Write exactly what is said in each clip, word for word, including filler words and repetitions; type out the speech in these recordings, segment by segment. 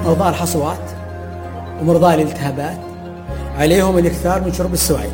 مرضى الحصوات ومرضى الالتهابات عليهم الاكثار من شرب السوائل.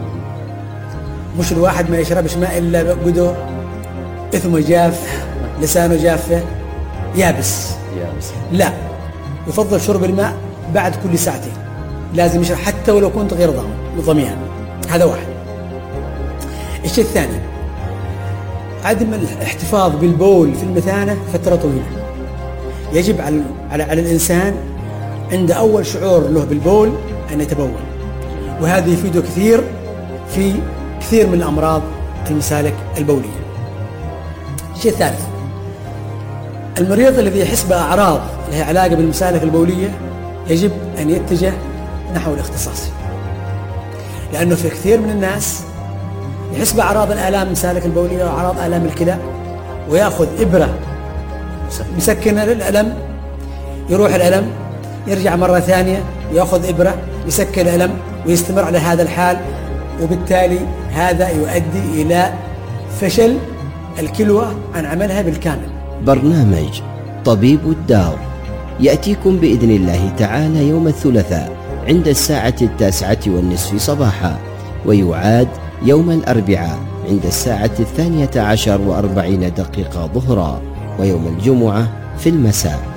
مش الواحد ما يشربش ماء إلا قده إثمه جاف، لسانه جافة، يابس. يابس. لا، يفضل شرب الماء بعد كل ساعتين، لازم يشرب حتى ولو كنت غير ضميان. هذا واحد. الشيء الثاني عدم الاحتفاظ بالبول في المثانة فترة طويلة. يجب على على على الإنسان عند أول شعور له بالبول أن يتبول، وهذا يفيده كثير في كثير من الأمراض المسالك البولية. الشيء الثالث، المريض الذي يحس بأعراض لها علاقة بالمسالك البولية يجب أن يتجه نحو الاختصاصي، لأنه في كثير من الناس يحس بأعراض الآلام المسالك البولية وأعراض آلام الكلى ويأخذ إبرة مسكنة للألم، يروح الألم، يرجع مرة ثانية يأخذ إبرة يسكن الألم ويستمر على هذا الحال، وبالتالي هذا يؤدي إلى فشل الكلوة عن عملها بالكامل. برنامج طبيب الدار يأتيكم بإذن الله تعالى يوم الثلاثاء عند الساعة التاسعة والنصف صباحا، ويعاد يوم الأربعاء عند الساعة الثانية عشر وأربعين دقيقة ظهرا، ويوم الجمعة في المساء.